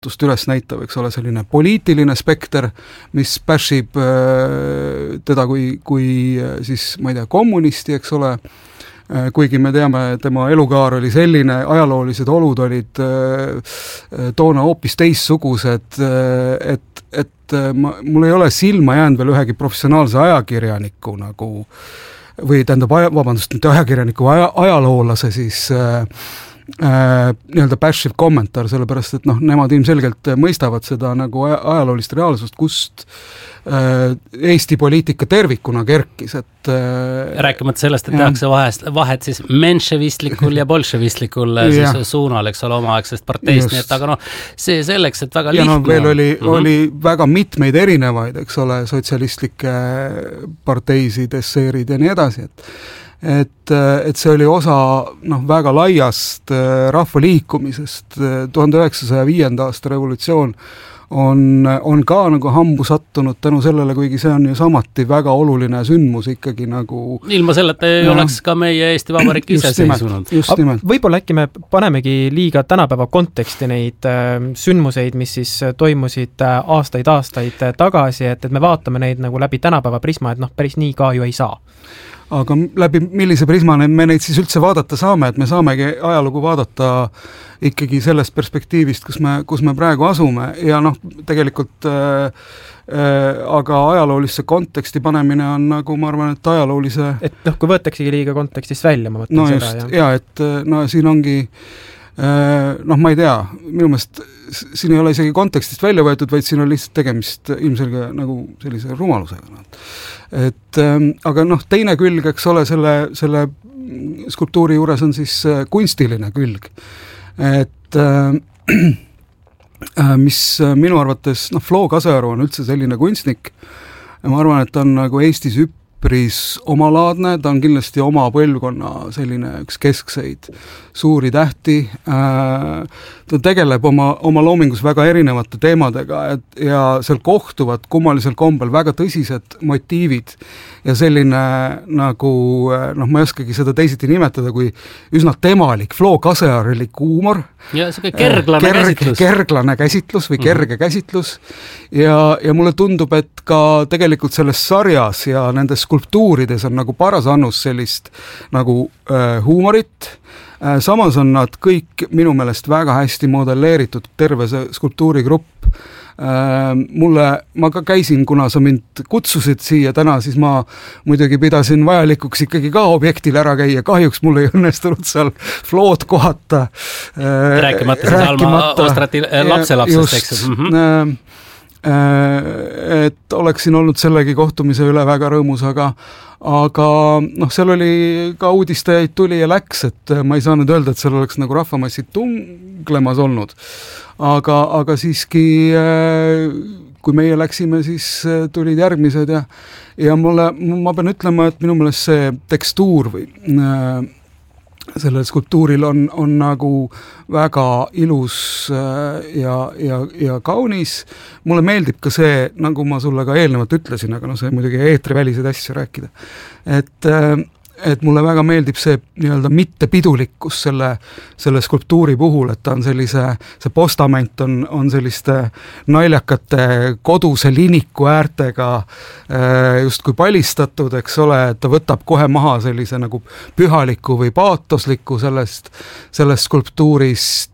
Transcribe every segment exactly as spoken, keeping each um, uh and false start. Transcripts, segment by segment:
vastutust üles näitav, eks ole, selline poliitiline spekter, mis pärsib teda kui, kui siis, ma ei tea, kommunisti, eks ole, kuigi me teame, tema elukaar oli selline, ajaloolised olud olid toona hoopis teissugused, et, et ma, mul ei ole silma jäänud veel ühegi professionaalse ajakirjaniku nagu, või tähendab, vabandust, mitte ajakirjaniku, aja, ajaloolase siis äh, äh, nii-öelda pärshiv kommentaar, sellepärast, et noh, nemad ilmselgelt mõistavad seda nagu ajaloolist reaalsust, kust Eesti poliitika tervikuna kerkis, et rääkimata sellest, et tehakse vahest, vahet siis menševistlikul ja bolševistlikul siis suunal, eks ole, omaaegsest parteist, nii et aga noh, see selleks, et väga lihtne. Ja no veel oli, mm-hmm. oli väga mitmeid erinevaid, eks ole, sotsialistlikke parteisid, esseerid ja nii edasi, et et, et see oli osa noh, väga laiast rahvaliikumisest, tuhande üheksasaja viienda aasta revolutsioon on, on ka nagu hambu sattunud tänu sellele, kuigi see on ju samati väga oluline sündmus ikkagi nagu ilma selleta ei ja, oleks ka meie Eesti Vabariik ise seisunud. Võib-olla äkki me panemegi liiga tänapäeva konteksti neid äh, sündmuseid, mis siis toimusid äh, aastaid-aastaid tagasi, et, et me vaatame neid nagu läbi tänapäeva prisma, et noh, päris nii ka ju ei saa. Aga läbi millise prisma me neid siis üldse vaadata saame, et me saamegi ajalugu vaadata ikkagi sellest perspektiivist, kus me, kus me praegu asume ja noh, tegelikult äh, äh, aga ajaloolisse konteksti panemine on nagu, ma arvan, et ajaloolise et noh, kui võetaksegi liiga kontekstist välja, ma mõtlen no seda. Just, ja, et no siin ongi äh, noh, ma ei tea, minu meelest siin ei ole isegi kontekstist välja võetud, vaid siin on lihtsalt tegemist ilmselge nagu sellise rumalusega. Et ähm, aga noh, teine külg, eks ole, selle, selle skulptuuri juures on siis äh, kunstiline külg. Et äh, äh, mis minu arvates, noh, Flo Kasearu on üldse selline kunstnik ja ma arvan, et ta on nagu Eestis üpris omalaadne, ta on kindlasti oma põlvkonna selline üks keskseid suuri tähti, ta tegeleb oma, oma loomingus väga erinevate teemadega et, ja seal kohtuvad kummalisel kombel väga tõsised motiivid ja selline nagu, noh, ma ei oskagi seda teisiti nimetada kui üsna temalik, Flo Kasearilik huumor. Ja see kerglane Kerg, käsitlus. Kerglane käsitlus või kerge mm-hmm. käsitlus ja, ja mulle tundub, et ka tegelikult selles sarjas ja nendes skulptuurides on nagu paras annus sellist nagu äh, huumorit. Samas on nad kõik minu meelest väga hästi modelleeritud, terve see skulptuurigrupp. Mulle, ma ka käisin, kuna sa mind kutsusid siia täna, siis ma muidugi pidasin vajalikuks ikkagi ka objektil ära käia. Kahjuks mul ei õnnestunud seal Flood kohata. Rääkimata siis Alma Ostrati lapselapsest, eks. Mm-hmm. Et oleksin olnud sellegi kohtumise üle väga rõõmus, aga aga noh, seal oli ka uudistajaid tuli ja läks, et ma ei saanud öelda, et seal oleks nagu rahvamassid tunglemas olnud. Aga, aga siiski, kui meie läksime, siis tulid järgmised ja, ja mulle, ma pean ütlema, et minu meelest see tekstuur või sellel skulptuuril on, on nagu väga ilus ja, ja, ja kaunis. Mulle meeldib ka see, nagu ma sulle ka eelnevalt ütlesin, aga no see muidugi eetrivälised asju rääkida. Et, et mulle väga meeldib see nii-öelda mittepidulikkus selle, selle skulptuuri puhul, et ta on sellise, see postament on, on selliste naljakate koduse liniku äärtega just kui palistatud, eks ole, et ta võtab kohe maha sellise nagu pühaliku või paatosliku sellest, sellest skulptuurist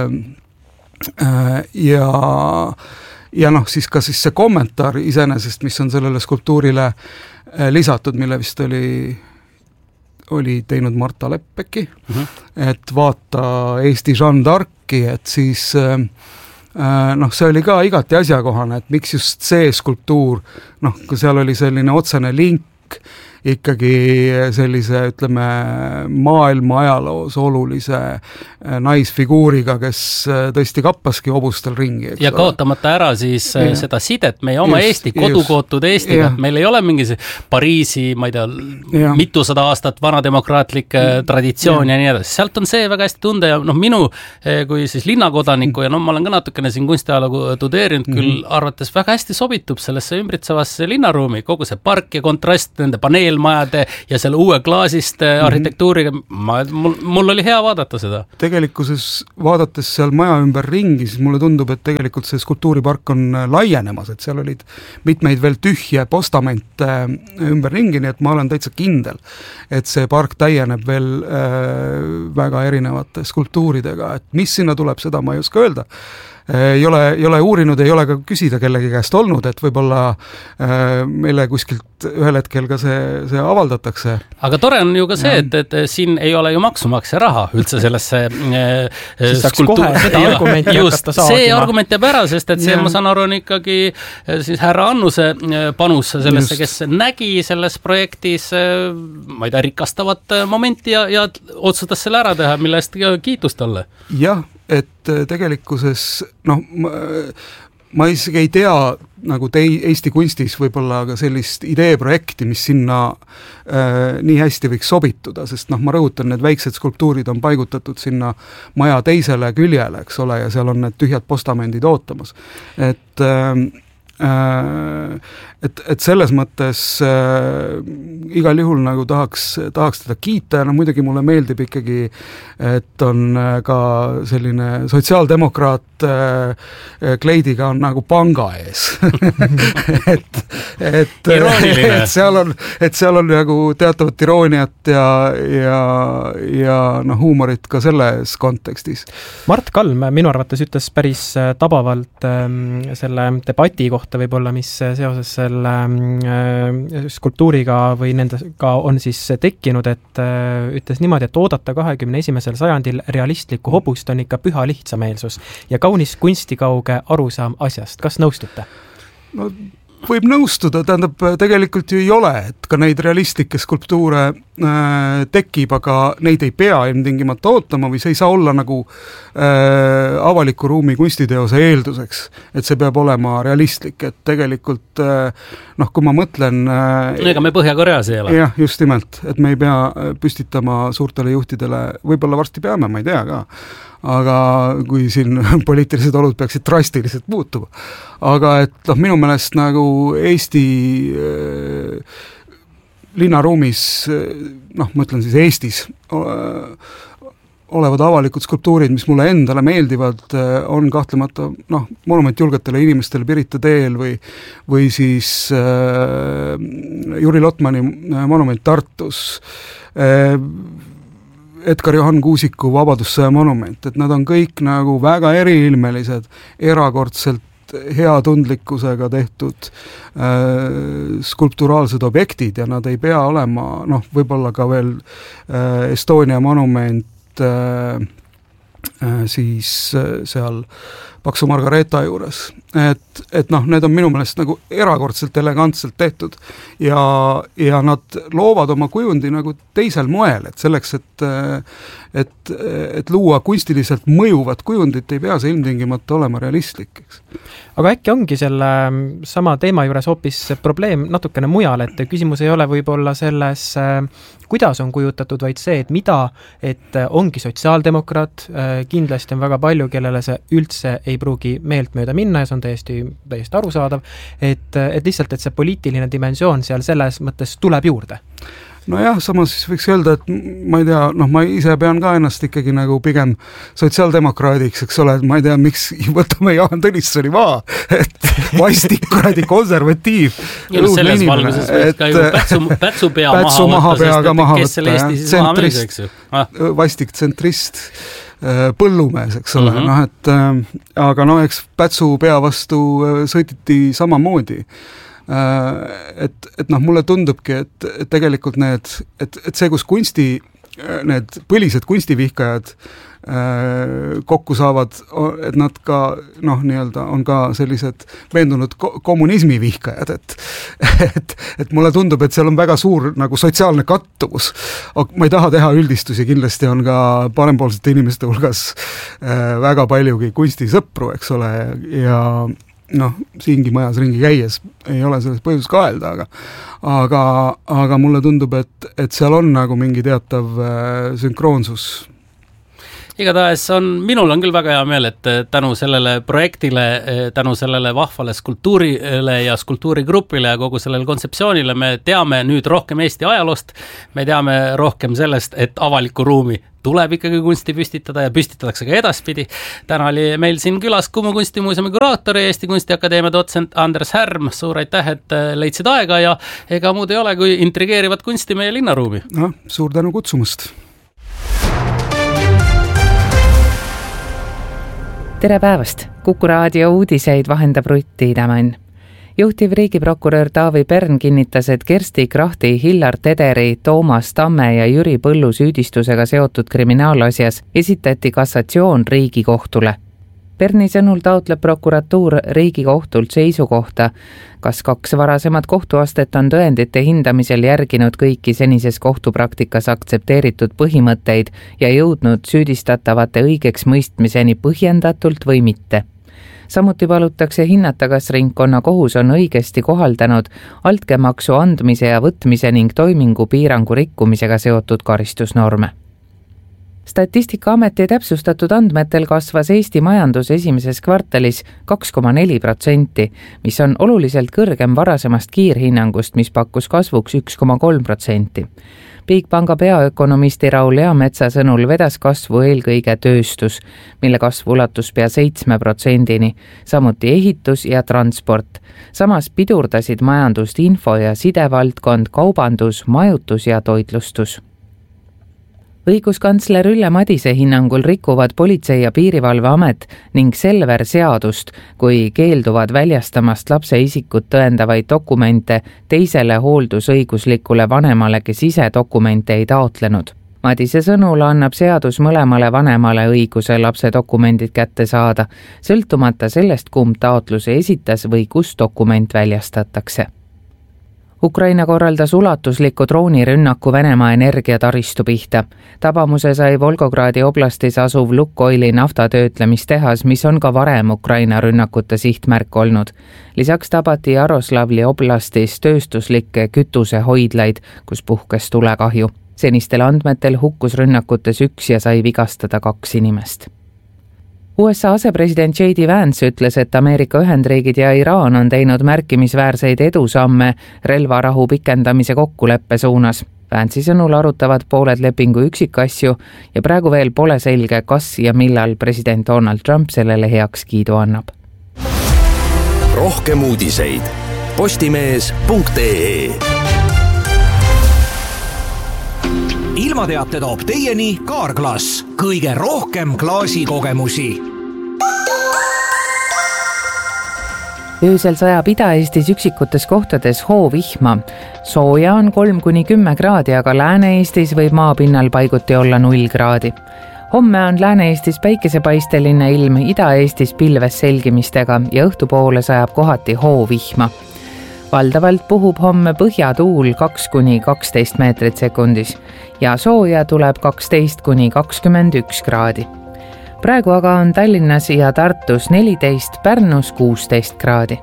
ja ja noh, siis ka siis see kommentaar iseenesest, mis on sellele skulptuurile lisatud, mille vist oli oli teinud Marta Leppeki, uh-huh. et vaata Eesti Jeanne d'Arc'i, et siis äh, noh, see oli ka igati asjakohane, et miks just see skulptuur, noh, kui seal oli selline otsene link ikkagi sellise, ütleme, maailma ajaloos olulise naisfiguuriga, kes tõesti kappaski hobustel ringi. Ja kaotamata ära siis ja. Seda sidet meie oma just, Eesti, kodukootud Eestiga. Meil ei ole mingi Pariisi, ma ei tea, ja. Mitusada aastat vana demokraatlik ja. Traditsioon ja. Ja nii edasi. Sealt on see väga hästi tunda ja noh, minu kui siis linnakodaniku ja noh, ma olen ka natukene siin kunstiajalugu tudeerinud mm-hmm. küll arvates väga hästi sobitub sellesse ümbritsevasse linnaruumi, kogu see park ja kontrast nende paneelidega paneelmajade ja selle uue klaasist mm-hmm. arhitektuuriga, ma, mul, mul oli hea vaadata seda. Tegelikkuses vaadates seal maja ümber ringi, siis mulle tundub, et tegelikult see skulptuuripark on laienemas, et seal olid mitmeid veel tühje postamente ümber ringi, nii et ma olen täitsa kindel, et see park täieneb veel äh, väga erinevate skulptuuridega, et mis sinna tuleb, seda ma ei oska öelda. Ei ole, ei ole uurinud, ei ole ka küsida kellegi käest olnud, et võib-olla äh, meile kuskilt ühel hetkel ka see, see avaldatakse. Aga tore on ju ka see, et, et siin ei ole ju maksumaksja raha üldse sellesse äh, skulptuur... kohe seda argumenti hakata saagima. See argument jääb ära, sest et see, ja. ma saan aru, on ikkagi siis härra Annuse panus sellesse, Just. kes nägi selles projektis ma ei tea, rikastavat momenti ja, ja otsustas selle ära teha, mille eest kiitust talle. Jah, et tegelikkuses, noh, ma, ma isegi ei tea nagu tei, Eesti kunstis võib-olla ka sellist ideeprojekti, mis sinna äh, nii hästi võiks sobituda, sest noh, ma rõhutan, need väiksed skulptuurid on paigutatud sinna maja teisele küljele, eks ole, ja seal on need tühjad postamendid ootamas. Et äh, et, et selles mõttes äh, igal juhul nagu tahaks, tahaks teda kiita ja no muidugi mulle meeldib ikkagi, et on ka selline sotsiaaldemokraat äh, kleidiga on nagu panga ees et, et, et seal on, et seal on nagu teatavat irooniat ja, ja, ja noh, huumorit ka selles kontekstis. Mart Kalm minu arvates ütles päris tabavalt ähm, selle debati kohta võib-olla, mis seoses selle äh, skulptuuriga või nendega on siis tekkinud, et äh, ütles niimoodi, et oodata kahekümne esimesel sajandil realistlikku hobust on ikka püha lihtsameelsus ja kaunis kunstikauge arusaam asjast. Kas nõustute? No võib nõustuda, tähendab, tegelikult ju ei ole, et ka neid realistlikke skulptuure äh, tekib, aga neid ei pea ilmtingimata ootama või see ei saa olla nagu äh, avaliku ruumi kunstiteose eelduseks, et see peab olema realistlik, et tegelikult äh, noh, kui ma mõtlen äh, ega me Põhja-Koreas ei ole. Jah, just nimelt, et me ei pea püstitama suurtele juhtidele, võib-olla varsti peame, ma ei tea ka, aga kui siin poliitilised olud peaksid drastiliselt muutuma. Aga et noh, minu meelest nagu Eesti äh, linnaruumis, noh, ma ütlen siis Eestis äh, olevad avalikud skulptuurid, mis mulle endale meeldivad, äh, on kahtlemata noh, monument julgetele inimestele Pirita teel või, või siis äh, Juri Lotmani monument Tartus, äh, Edgar Johan Kuusiku Vabadussõja monument, et nad on kõik nagu väga eriilmelised, erakordselt hea tundlikkusega tehtud äh, skulpturaalsed objektid ja nad ei pea olema, noh, võib-olla ka veel äh, Estonia monument äh, äh, siis äh, seal Paksu Margareeta juures, et, et noh, need on minu meelest nagu erakordselt elegantselt tehtud ja, ja nad loovad oma kujundi nagu teisel moel, et selleks, et, et, et luua kunstiliselt mõjuvat kujundit, ei pea see ilmtingimata olema realistlik, eks. Aga äkki ongi selle sama teema juures hoopis probleem natukene mujal, et küsimus ei ole võib-olla selles, kuidas on kujutatud, vaid see, et mida, et ongi sotsiaaldemokraat, kindlasti on väga palju, kellele see üldse ei pruugi meelt mööda minna ja see on täiesti, täiesti arusaadav, et, et lihtsalt, et see poliitiline dimensioon seal selles mõttes tuleb juurde. No jah, samas siis võiks öelda, et ma ei tea, noh, ma ise pean ka ennast ikkagi nagu pigem sotsiaaldemokraadiks, eks ole, et ma ei tea, miks võtame Jaan Tõnissoni maa, et vastik, kuradi konservatiiv. Ja no selles valguses võiks ka ju pätsu, pätsu pea pätsu maha võtta, sest et maha kes selle Eesti siis maha müüs, eks ju. Ah. Vastik tsentrist, põllumees, eks ole, mm-hmm. noh, et äh, aga no eks pätsu pea vastu sõititi samamoodi. Et, et noh, mulle tundubki, et, et tegelikult need, et, et see, kus kunsti, need põlised kunstivihkajad äh, kokku saavad, et nad ka, noh, nii-öelda on ka sellised veendunud ko- kommunismi vihkajad, et, et, et mulle tundub, et seal on väga suur nagu sotsiaalne kattuvus. Ma ei taha teha üldistusi, kindlasti on ka parempoolsete inimeste hulgas äh, väga paljugi kunstisõpru, eks ole, ja noh, siingi majas ringi käies ei ole selles põhjus kaelda, aga aga, aga mulle tundub, et, et seal on nagu mingi teatav äh, sünkroonsus. igatahes on, minul on küll väga hea meel, et tänu sellele projektile, tänu sellele vahvale skulptuurile ja skulptuurigrupile ja kogu sellele kontseptsioonile me teame nüüd rohkem Eesti ajaloost, me teame rohkem sellest, et avalikku ruumi tuleb ikkagi kunsti püstitada ja püstitatakse ka edaspidi. Täna oli meil siin külas Kumu kunstimuuseumi kuraator ja Eesti Kunstiakadeemia dotsent Anders Härm. Suur aitäh, et leidsid aega ja ega muud ei ole kui intrigeerivat kunsti meie linnaruumi. No, suur tänu kutsumast. Tere päevast! Kuku raadio uudiseid vahendab Rutti Idamann. Juhtiv riigiprokurör Taavi Pern kinnitas, et Kersti Krahti, Hillar Tederi, Toomas Tamme ja Jüri Põllu süüdistusega seotud kriminaalasjas esitati kassatsioon Riigikohtule. Perni sõnul taotleb prokuratuur Riigikohtult seisukohta, kas kaks varasemat kohtuastet on tõendite hindamisel järginud kõiki senises kohtupraktikas aktsepteeritud põhimõtteid ja jõudnud süüdistatavate õigeks mõistmiseni põhjendatult või mitte. Samuti palutakse hinnata, kas ringkonna kohus on õigesti kohaldanud altkäemaksu andmise ja võtmise ning toimingu piirangu rikkumisega seotud karistusnorme. Statistikaameti täpsustatud andmetel kasvas Eesti majandus esimeses kvartalis kaks koma neli protsenti, mis on oluliselt kõrgem varasemast kiirhinnangust, mis pakkus kasvuks üks koma kolm protsenti. Bigpanga peaökonomisti Raul Eametsa sõnul vedas kasvu eelkõige tööstus, mille kasv ulatus pea seitsme protsendini, samuti ehitus ja transport. Samas pidurdasid majandust info- ja sidevaldkond, kaubandus, majutus ja toitlustus. Õiguskantsler Ülle Madise hinnangul rikuvad Politsei- ja Piirivalveamet ning Selver seadust, kui keelduvad väljastamast lapse isikut tõendavaid dokumente teisele hooldusõiguslikule vanemale, kes ise dokumente ei taotlenud. Madise sõnul annab seadus mõlemale vanemale õiguse lapse dokumendid kätte saada, sõltumata sellest, kumb taotluse esitas või kus dokument väljastatakse. Ukraina korraldas ulatusliku droonirünnaku Venemaa energiataristu pihta. Tabamuse sai Volgogradi oblastis asuv Lukoili naftatöötlemistehas, mis on ka varem Ukraina rünnakute sihtmärk olnud. Lisaks tabati Jaroslavli oblastis tööstuslikke kütusehoidlaid, kus puhkes tulekahju. Senistel andmetel hukkus rünnakutes üks ja sai vigastada kaks inimest. U S A asepresident J D Vance ütles, et Ameerika Ühendriigid ja Iraan on teinud märkimisväärseid edusamme relvarahu pikendamise kokkuleppe suunas. Vance'i sõnul arutavad pooled lepingu üksikasju ja praegu veel pole selge, kas ja millal president Donald Trump sellele heakskiidu annab. Rohkem uudiseid postimees punkt ee. Ilmateate toob teieni Kaarglass, kõige rohkem klaasikogemusi. Öösel sajab Ida-Eestis üksikutes kohtades hoovihma. Sooja on kolm kuni kümme kraadi, aga Lääne-Eestis võib maapinnal paiguti olla null kraadi. Homme on Lääne-Eestis päikesepaisteline ilm, Ida-Eestis pilves selgimistega ja õhtupoole sajab kohati hoovihma. Valdavalt puhub homme põhjatuul kaks kuni kaksteist meetrit sekundis ja sooja tuleb kaksteist kuni kakskümmend üks kraadi. Praegu aga on Tallinnas ja Tartus neliteist, Pärnus kuusteist kraadi.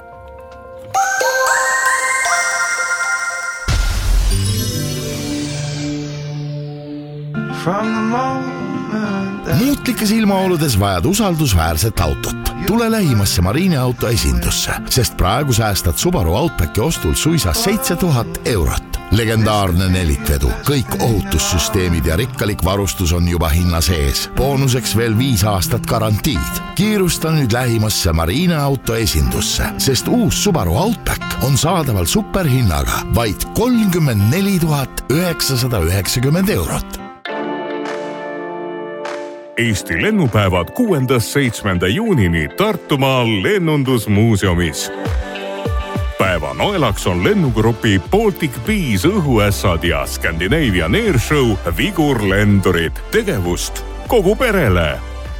Muutlikes ilmaoludes vajad usaldusväärset autot. Tule lähimasse Marineauto esindusse, sest praegu säästad Subaru Outbacki ostul suisa seitse tuhat eurot. Legendaarne nelikvedu, kõik ohutussüsteemid ja rikkalik varustus on juba hinna sees. Boonuseks veel viis aastat garantiid. Kiirusta nüüd lähimasse Marineauto esindusse, sest uus Subaru Outback on saadaval superhinnaga vaid kolmkümmend neli tuhat üheksasada üheksakümmend eurot. Eesti lennupäevad kuuendast seitsmenda juunini Tartumaal lennundusmuuseumis. Päeva noelaks on lennugrupi Baltic Bees õhuässad ja Scandinavian Airshow vigurlendurid. Tegevust kogu perele.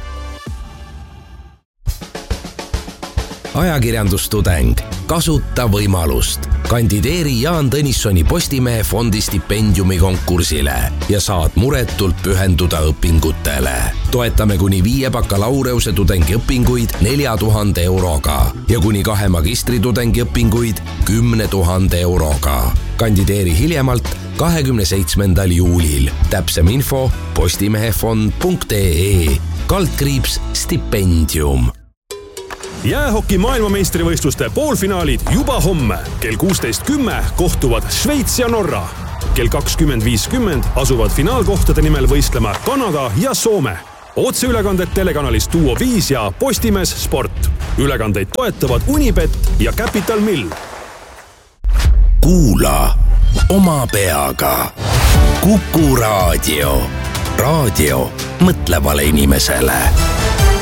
Ajakirjandustudeng. Kasuta võimalust. Kandideeri Jaan Tõnissoni Postimehe fondi stipendiumi konkursile ja saad muretult pühenduda õpingutele. Toetame kuni viie bakalaureuse tudengiõpinguid nelja tuhande euroga ja kuni kahe magistritudengiõpinguid kümne tuhande euroga. Kandideeri hiljemalt kahekümne seitsmendal juulil. Täpsem info postimehefond punkt ee, kaldkriips stipendium. Jäähoki maailmameistrivõistluste poolfinaalid juba homme. Kell kuusteist kümme kohtuvad Šveits ja Norra. Kell kakskümmend viiskümmend asuvad finaalkohtade nimel võistlema Kanada ja Soome. Otseülekanded telekanalis Duo viis ja Postimees Sport. Ülekandeid toetavad Unibet ja Capital Mill. Kuula oma peaga. Kuku Raadio. Raadio mõtlevale inimesele.